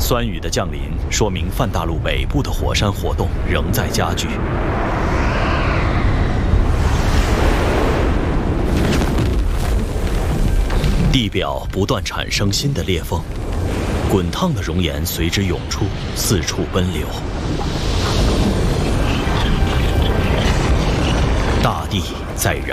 酸雨的降临，说明泛大陆北部的火山活动仍在加剧。地表不断产生新的裂缝，滚烫的熔岩随之涌出，四处奔流。大地在燃